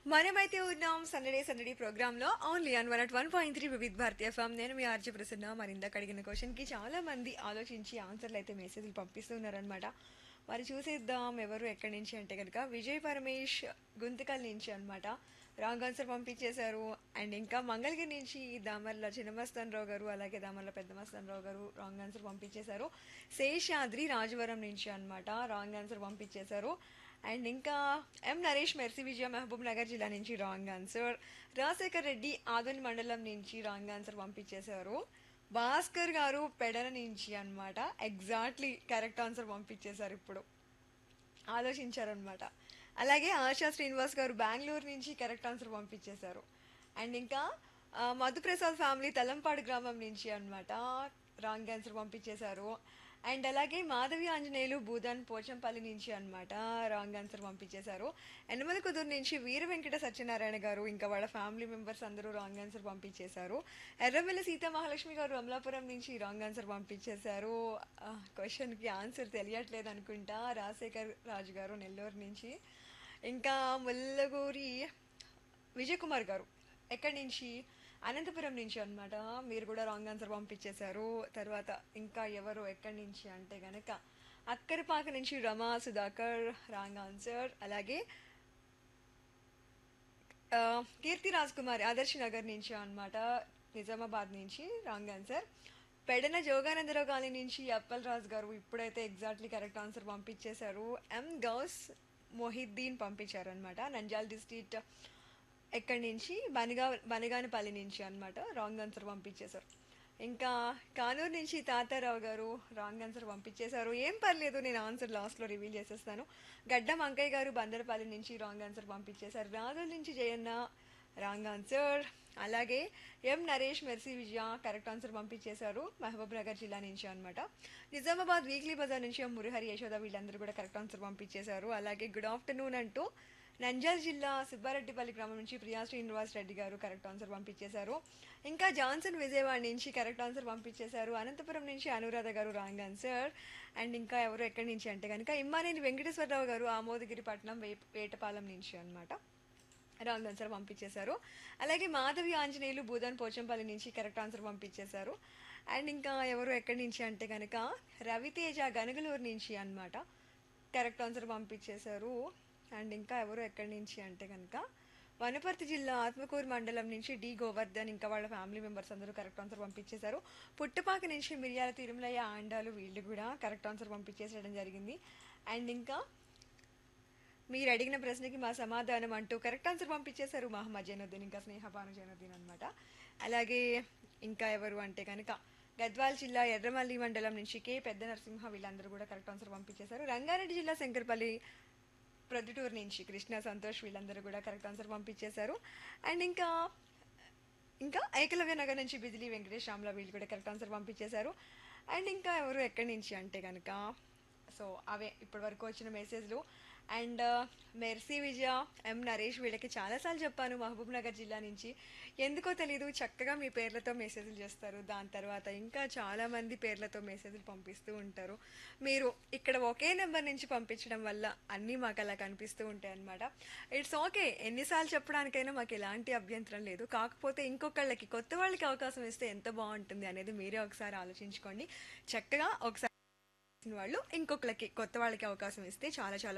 మనమైతే ఉన్నాం సందడే సందడి ప్రోగ్రామ్ లో only on 101.3 Vividh Bharatiya form. నేను మీ ఆర్జే ప్రసన్న. మరి ఇందాక అడిగిన క్వశ్చన్ కి చాలా మంది ఆలోచించి ఆన్సర్లు అయితే మెసేజ్లు పంపిస్తున్నారనమాట. మరి చూసేద్దాం ఎవరు ఎక్కడి నుంచి అంటే కనుక విజయ్ పరమేష్ గుంతకల్ నుంచి అన్నమాట. రాంగ్ ఆన్సర్ పంపించేశారు. అండ్ ఇంకా మంగళగిరి నుంచి దామర్ల చిన్నమస్తాన్ రావు గారు, అలాగే దామర్ల పెద్దమస్తాన్ రావు గారు రాంగ్ ఆన్సర్ పంపించేశారు. శేషాద్రి రాజవరం నుంచి అన్నమాట రాంగ్ ఆన్సర్ పంపించేశారు. అండ్ ఇంకా ఎం నరేష్ మెర్సీ విజయ మహబూబ్ నగర్ జిల్లా నుంచి రాంగ్ ఆన్సర్. రాజశేఖర్ రెడ్డి ఆదన్ మండలం నుంచి రాంగ్ ఆన్సర్ పంపించేశారు. భాస్కర్ గారు పెడన నుంచి అన్నమాట ఎగ్జాక్ట్లీ కరెక్ట్ ఆన్సర్ పంపించేశారు. ఇప్పుడు ఆలోచించారనమాట. అలాగే ఆశా శ్రీనివాస్ గారు బెంగళూరు నుంచి కరెక్ట్ ఆన్సర్ పంపించేశారు. అండ్ ఇంకా మధుప్రసాద్ ఫ్యామిలీ తలంపాడు గ్రామం నుంచి అన్నమాట రాంగ్ ఆన్సర్ పంపించేశారు. అండ్ అలాగే మాధవి ఆంజనేయులు భూదాన్ పోచంపల్లి నుంచి అన్నమాట రాంగ్ ఆన్సర్ పంపించేశారు. ఎనమల కుదురు నుంచి వీర వెంకట సత్యనారాయణ గారు ఇంకా వాళ్ళ ఫ్యామిలీ మెంబర్స్ అందరూ రాంగ్ ఆన్సర్ పంపించేశారు. ఎర్రవెల్లి సీతా మహాలక్ష్మి గారు అమలాపురం నుంచి రాంగ్ ఆన్సర్ పంపించేశారు. క్వశ్చన్కి ఆన్సర్ తెలియట్లేదు అనుకుంటా. రాజశేఖర్ రాజు గారు నెల్లూరు నుంచి. ఇంకా ముల్లగూరి విజయ్ కుమార్ గారు ఎక్కడి నుంచి అనంతపురం నుంచి అన్నమాట మీరు కూడా రాంగ్ ఆన్సర్ పంపించేశారు. తర్వాత ఇంకా ఎవరు ఎక్కడి నుంచి అంటే గనక అక్కరపాక నుంచి రమా సుధాకర్ రాంగ్ ఆన్సర్. అలాగే ఆ, కీర్తి రాజ్ కుమార్ ఆదర్శ్ నగర్ నుంచి అన్నమాట నిజామాబాద్ నుంచి wrong answer. Pedana Jogananda Rao colony నుంచి అప్పల్ రాజ్ గారు ఇప్పుడైతే ఎగ్జాక్ట్లీ కరెక్ట్ ఆన్సర్ పంపించేశారు. ఎం గౌస్ మొహిద్దీన్ పంపించారనమాట నంద్యాల డిస్ట్రిక్ట్ ఎక్కడి నుంచి బనగానపల్లి నుంచి అన్నమాట రాంగ్ ఆన్సర్ పంపించేశారు. ఇంకా కానూరు నుంచి తాతారావు గారు రాంగ్ ఆన్సర్ పంపించేశారు. ఏం పర్లేదు, నేను ఆన్సర్ లాస్ట్లో రివీల్ చేసేస్తాను. గడ్డం అంకయ్య గారు బందరపల్లి నుంచి రాంగ్ ఆన్సర్ పంపించేశారు. రాజుల నుంచి జయన్న రాంగ్ ఆన్సర్. అలాగే ఎం నరేష్ మెర్సీ విజయ కరెక్ట్ ఆన్సర్ పంపించేశారు మహబూబ్ నగర్ జిల్లా నుంచి అన్నమాట. నిజామాబాద్ వీక్లీ బజార్ నుంచి ఎం మురహరి యశోద వీళ్ళందరూ కూడా కరెక్ట్ ఆన్సర్ పంపించేశారు. అలాగే గుడ్ ఆఫ్టర్నూన్ అంటూ నంద్యాల జిల్లా సుబ్బారెడ్డిపల్లి గ్రామం నుంచి ప్రియా శ్రీనివాస్ రెడ్డి గారు కరెక్ట్ ఆన్సర్ పంపించేశారు. ఇంకా జాన్సన్ విజయవాడ నుంచి కరెక్ట్ ఆన్సర్ పంపించేశారు. అనంతపురం నుంచి అనురాధ గారు రాంగ్ ఆన్సర్. అండ్ ఇంకా ఎవరు ఎక్కడి నుంచి అంటే కనుక ఇమ్మానేని వెంకటేశ్వరరావు గారు ఆమోదగిరి పట్నం వేటపాలెం నుంచి అన్నమాట రాంగ్ ఆన్సర్ పంపించేశారు. అలాగే మాధవి ఆంజనేయులు భూదాన్ పోచంపల్లి నుంచి కరెక్ట్ ఆన్సర్ పంపించేశారు. అండ్ ఇంకా ఎవరు ఎక్కడి నుంచి అంటే కనుక రవితేజ గనగలూరు నుంచి అన్నమాట కరెక్ట్ ఆన్సర్ పంపించేశారు. అండ్ ఇంకా ఎవరు ఎక్కడి నుంచి అంటే కనుక వనపర్తి జిల్లా ఆత్మకూరు మండలం నుంచి డి గోవర్ధన్ ఇంకా వాళ్ళ ఫ్యామిలీ మెంబర్స్ అందరూ కరెక్ట్ ఆన్సర్ పంపించేశారు. పుట్టపాక నుంచి మిరియాల తిరుమలయ్య ఆండాలు వీళ్ళు కూడా కరెక్ట్ ఆన్సర్ పంపించేసేయడం జరిగింది. అండ్ ఇంకా మీరు అడిగిన ప్రశ్నకి మా సమాధానం అంటూ కరెక్ట్ ఆన్సర్ పంపించేశారు మహమ్మద్ జైనుద్దీన్ ఇంకా స్నేహబాను జైనుద్దీన్ అనమాట. అలాగే ఇంకా ఎవరు అంటే కనుక గద్వాల్ జిల్లా ఎర్రమల్లి మండలం నుంచి కే పెద్ద నరసింహ వీళ్ళందరూ కూడా కరెక్ట్ ఆన్సర్ పంపించేశారు. రంగారెడ్డి జిల్లా శంకర్పల్లి ప్రొద్దుటూరు నుంచి కృష్ణ సంతోష్ వీళ్ళందరూ కూడా కరెక్ట్ ఆన్సర్ పంపించేశారు. అండ్ ఇంకా ఇంకా ఏకలవ్య నగర్ నుంచి బిజిలీ వెంకటేష్ రామ్లా వీళ్ళు కూడా కరెక్ట్ ఆన్సర్ పంపించేశారు. అండ్ ఇంకా ఎవరు ఎక్కడి నుంచి అంటే కనుక సో అవే ఇప్పటి వరకు వచ్చిన మెసేజ్లు. అండ్ మెర్సీ విజయ ఎం నరేష్ వీళ్ళకి చాలాసార్లు చెప్పాను మహబూబ్ నగర్ జిల్లా నుంచి. ఎందుకో తెలీదు చక్కగా మీ పేర్లతో మెసేజ్లు చేస్తారు. దాని తర్వాత ఇంకా చాలామంది పేర్లతో మెసేజ్లు పంపిస్తూ ఉంటారు. మీరు ఇక్కడ ఒకే నెంబర్ నుంచి పంపించడం వల్ల అన్నీ మాకు అలా కనిపిస్తూ ఉంటాయి అన్నమాట. ఇట్స్ ఓకే, ఎన్నిసార్లు చెప్పడానికైనా మాకు ఎలాంటి అభ్యంతరం లేదు. కాకపోతే ఇంకొకళ్ళకి కొత్త వాళ్ళకి అవకాశం ఇస్తే ఎంత బాగుంటుంది అనేది మీరే ఒకసారి ఆలోచించుకోండి. చక్కగా ఒకసారి వాళ్ళు ఇంకొకళ్ళకి కొత్త వాళ్ళకి అవకాశం ఇస్తే చాలా చాలా